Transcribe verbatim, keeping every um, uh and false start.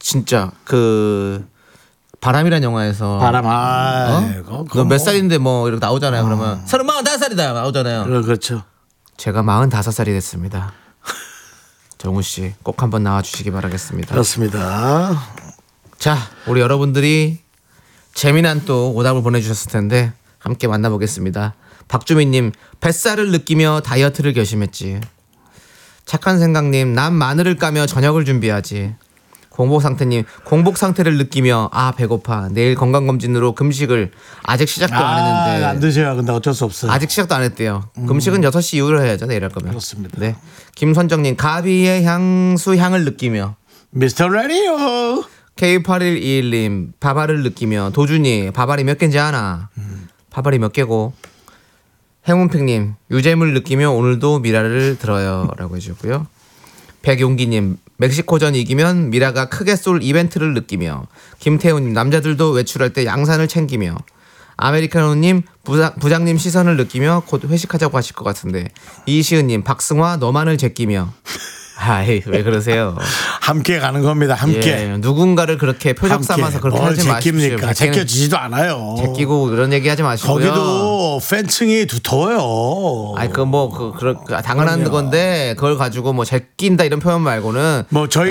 진짜 그 바람이란 영화에서 바람 아, 어? 너 몇 살인데 뭐 이렇게 나오잖아요. 어. 그러면 서른 마흔다섯 살이다 나오잖아요. 그렇죠. 제가 마흔다섯 살이 됐습니다. 정우 씨 꼭 한번 나와 주시기 바라겠습니다. 그렇습니다. 자, 우리 여러분들이 재미난 또 오답을 보내주셨을 텐데 함께 만나보겠습니다. 박주민님, 뱃살을 느끼며 다이어트를 결심했지. 착한 생각님, 난 마늘을 까며 저녁을 준비하지. 공복상태님, 공복상태를 느끼며 아 배고파 내일 건강검진으로 금식을 아직 시작도 아, 안 했는데 안 드셔야 근데 어쩔 수 없어요. 아직 시작도 안 했대요. 음. 금식은 여섯 시 이후로 해야죠. 내일 할 거면. 그렇습니다. 네. 김선정님, 가비의 향수 향을 느끼며. 미스터 라디오. 케이 팔일이일님, 바바를 느끼며. 도준이, 바바리 몇 개인지 아나? 음. 바바리 몇 개고. 행운픽님, 유잼을 느끼며 오늘도 미라를 들어요 라고 해주고요. 백용기님, 멕시코전 이기면 미라가 크게 쏠 이벤트를 느끼며. 김태훈님, 남자들도 외출할 때 양산을 챙기며. 아메리카노님, 부장, 부장님 시선을 느끼며 곧 회식하자고 하실 것 같은데. 이시은님, 박승화 너만을 제끼며. 아이, 왜 그러세요? 함께 가는 겁니다. 함께. 예, 누군가를 그렇게 표적 함께. 삼아서 그렇게 하지 마십시오. 제껴지지도 않아요. 제끼고 그런 얘기 하지 마시고요. 거기도 팬층이 두터워요. 아니 그 뭐 그 그런 당연한 그럼요. 건데 그걸 가지고 뭐 제낀다 이런 표현 말고는 뭐 저희